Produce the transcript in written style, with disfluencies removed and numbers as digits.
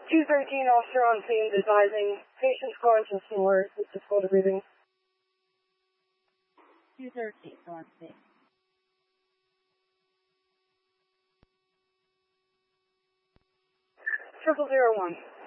213, officer on scene advising patient scoring some snores with difficulty breathing. 213, on scene. Triple 001.